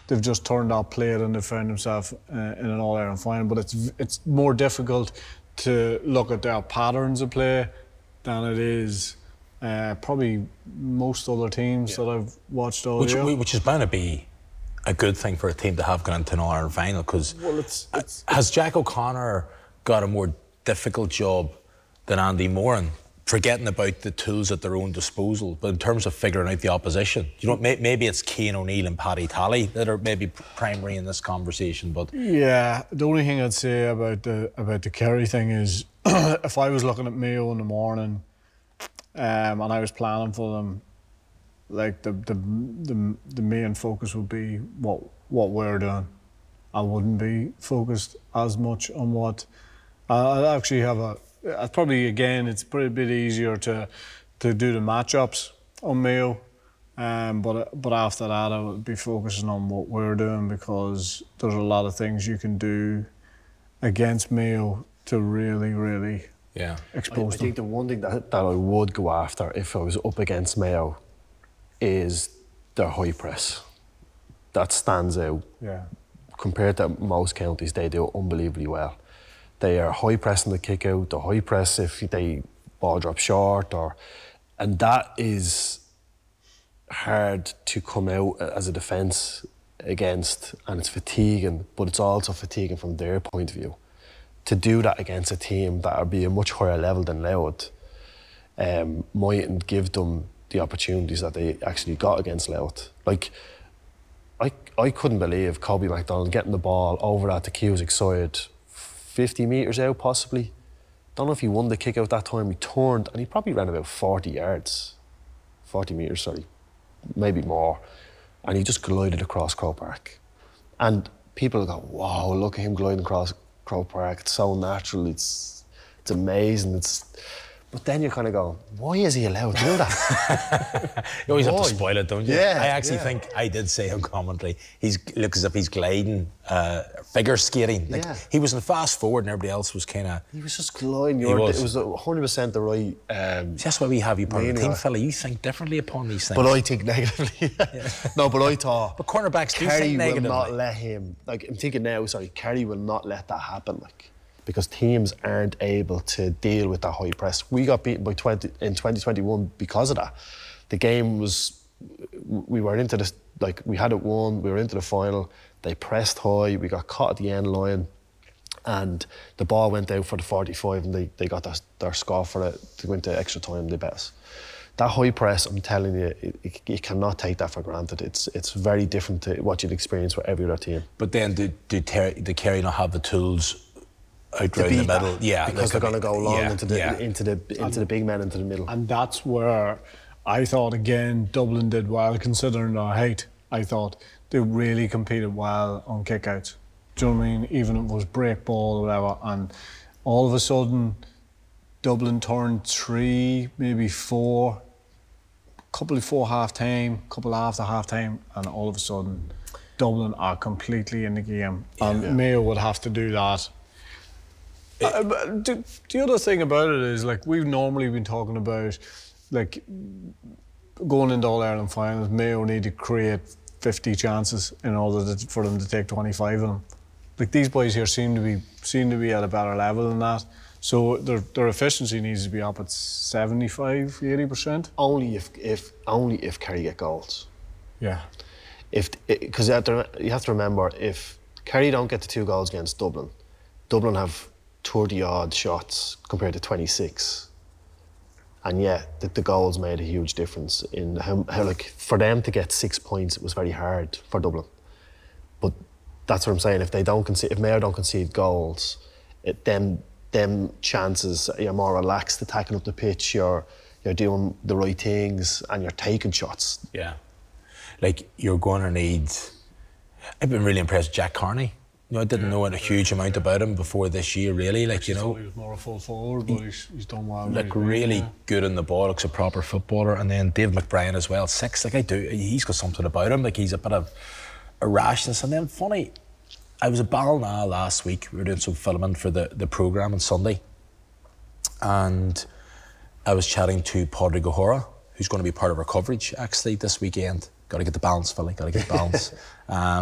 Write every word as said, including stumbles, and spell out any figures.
they've just turned out, played, and they found themselves uh, in an All-Ireland final. But it's it's more difficult to look at their patterns of play than it is uh, probably most other teams yeah. that I've watched all which, year. Which is bound to be a good thing for a team to have gone into an All-Ireland final, because well, it's, it's, has Jack O'Connor got a more difficult job than Andy Moran, forgetting about the tools at their own disposal, but in terms of figuring out the opposition? You know, may, maybe it's Cian O'Neill and Paddy Talley that are maybe primary in this conversation, but yeah, the only thing I'd say about the about the Kerry thing is if I was looking at Mayo in the morning um, and I was planning for them, like the the the, the main focus would be what what we're doing. I wouldn't be focused as much on what I I'd actually have a I'd probably again it's pretty bit easier to to do the matchups on Mayo, um, but but after that I would be focusing on what we're doing, because there's a lot of things you can do against Mayo to really really yeah expose I, I them. think the one thing that, that I would go after if I was up against Mayo is their high press. That stands out. Yeah. Compared to most counties, they do unbelievably well. They are high pressing the kick out, the high press if they ball drop short, or and that is hard to come out as a defence against, and it's fatiguing, but it's also fatiguing from their point of view. To do that against a team that would be a much higher level than Louth um, mightn't give them the opportunities that they actually got against Louth. Like, I I couldn't believe Kobe MacDonald getting the ball over at the Cusack side, fifty metres out possibly. Don't know if he won the kick out that time. He turned and he probably ran about forty yards, forty metres, sorry, maybe more, and he just glided across Croke Park. And people go, "Wow, look at him gliding across Croke Park. It's so natural. It's it's amazing." It's But then you're kind of going, why is he allowed to do that? You always why? have to spoil it, don't you? Yeah, I actually yeah. think, I did say on commentary, he's looks as if he's gliding, uh, figure skating. Like, Yeah. he was in fast forward and everybody else was kind of... He was just gliding. He You're, was. It was one hundred percent the right... Um, That's why we have you part of the team, Maniac. fella. You think differently upon these things. but I think negatively. Yeah. No, but I thought... But cornerbacks do Kerry think will negatively. not let him... Like, I'm thinking now, sorry, Kerry will not let that happen, like, because teams aren't able to deal with that high press. We got beaten by twenty in twenty twenty-one because of that. The game was... We were into this... Like, we had it won, we were into the final, they pressed high, we got caught at the end line, and the ball went out for the forty-five and they, they got their, their score for it to go into extra time, they bet us. That high press, I'm telling you, it, it, you cannot take that for granted. It's it's very different to what you'd experience with every other team. But then, do, do, Ter- do Kerry not have the tools out around the beat middle? that, Yeah, because like, they're going to go long yeah, into the yeah. into the into And- the big men into the middle. And that's where I thought, again, Dublin did well, considering their height. I thought they really competed well on kickouts. Do you know what I mean? Even if it was break ball or whatever. And all of a sudden, Dublin turned three, maybe four, couple before half time, couple after half time, and all of a sudden, Dublin are completely in the game. And Yeah. Mayo would have to do that. Uh, but the, the other thing about it is, like, we've normally been talking about, like, going into All-Ireland finals, Mayo need to create fifty chances in order to, for them to take twenty-five of them. Like, these boys here seem to be seem to be at a better level than that. So their their efficiency needs to be up at seventy-five, eighty percent. Only if if only if Kerry get goals. Yeah. If because you have to you have to remember, if Kerry don't get the two goals against Dublin, Dublin have thirty odd shots compared to twenty-six. And yeah, the, the goals made a huge difference in how, how, like, for them to get six points, it was very hard for Dublin. But that's what I'm saying. If they don't concede, if Mayo don't concede goals, it, then them chances, you're more relaxed, attacking up the pitch, you're you're doing the right things, and you're taking shots. Yeah. Like, you're going to need... I've been really impressed with Jack Carney. You know, I didn't know a huge amount about him before this year, really. Like, you know, he was more a full forward, but he's, he's done well. like, He's been, really yeah. good in the ball, looks a proper footballer. And then Dave McBrien as well, six. Like, I do, he's got something about him. Like, he's a bit of a rashness. And then, funny, I was at Ballina last week. We were doing some filming for the, the programme on Sunday. And I was chatting to Padraig O'Hara, who's going to be part of our coverage, actually, this weekend. Got to get the balance, Philly, got to get the balance. um,